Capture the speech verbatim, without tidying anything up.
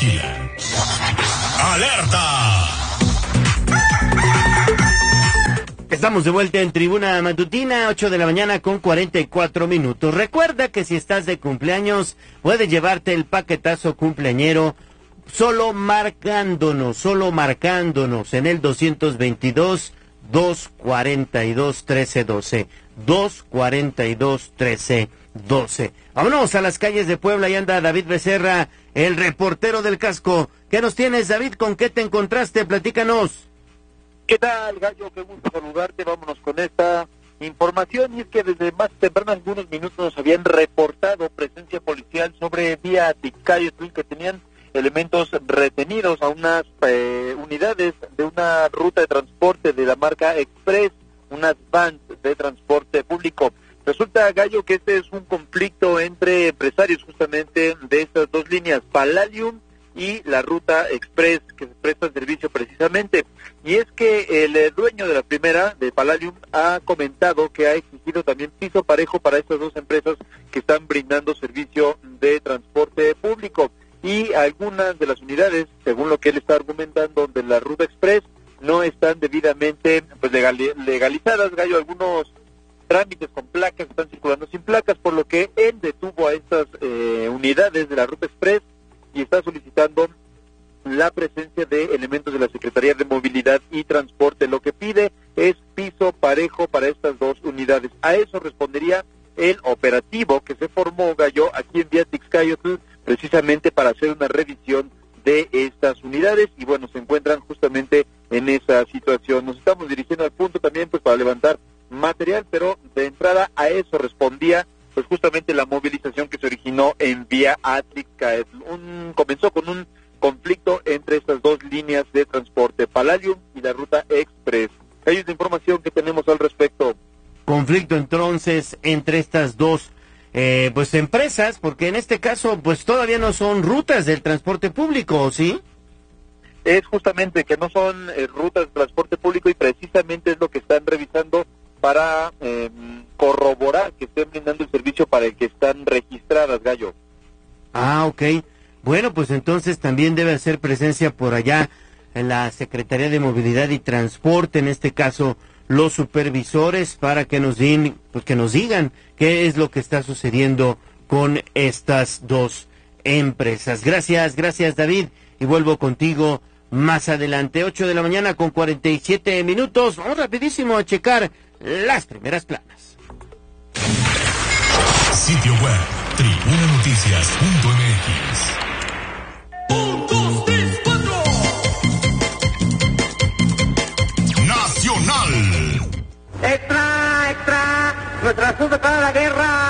vigilan. ¡Alerta! Estamos de vuelta en Tribuna Matutina, ocho de la mañana con cuarenta y cuatro minutos. Recuerda que si estás de cumpleaños, puedes llevarte el paquetazo cumpleañero solo marcándonos, solo marcándonos en el doscientos veintidós, doscientos cuarenta y dos, trece doce. doscientos cuarenta y dos, trece doce. Vámonos a las calles de Puebla, ahí anda David Becerra, el reportero del casco. ¿Qué nos tienes, David? ¿Con qué te encontraste? Platícanos. ¿Qué tal, Gallo? Qué gusto saludarte. Vámonos con esta información. Y es que desde más temprano, algunos minutos, nos habían reportado presencia policial sobre vía Tizcayotl, que tenían elementos retenidos a unas eh, unidades de una ruta de transporte de la marca Express, unas vans de transporte público. Resulta, Gallo, que este es un conflicto entre empresarios justamente de estas dos líneas, Palladium y la ruta Express, que presta servicio precisamente. Y es que el eh, dueño de la primera, de Palladium, ha comentado que ha exigido también piso parejo para estas dos empresas que están brindando servicio de transporte público. Y algunas de las unidades, según lo que él está argumentando, de la ruta Express, no están debidamente pues legal, legalizadas, Gallo. Algunos trámites con placas están circulando sin placas, por lo que él detuvo a estas eh, unidades de la ruta Express y está solicitando la presencia de elementos de la Secretaría de Movilidad y Transporte. Lo que pide es piso parejo para estas dos unidades. A eso respondería el operativo que se formó, Gallo, aquí en vía Tizcayotl, precisamente para hacer una revisión de estas unidades, y bueno, se encuentran justamente en esa situación. Nos estamos dirigiendo al punto también pues para levantar material, pero de entrada a eso respondía pues justamente la movilización que se originó en vía Tizcayotl. Un comenzó con un conflicto entre estas dos líneas de transporte, Palladium y la ruta Express. Hay una información que tenemos al respecto. Conflicto entonces entre estas dos eh, pues empresas, porque en este caso pues todavía no son rutas del transporte público, ¿sí? Es justamente que no son eh, rutas de transporte público, y precisamente es lo que están revisando para eh, corroborar que estén brindando el servicio para el que están registradas, Gallo. Ah, ok. Bueno, pues entonces también debe hacer presencia por allá en la Secretaría de Movilidad y Transporte, en este caso los supervisores, para que nos digan, pues que nos digan qué es lo que está sucediendo con estas dos empresas. Gracias, gracias, David, y vuelvo contigo más adelante. Ocho de la mañana con cuarenta y siete minutos. Vamos rapidísimo a checar las primeras planas. Sitio web, tribuna noticias punto m x. Un, dos, tres, cuatro. Nacional. Extra, extra. Nuestra azul para la guerra.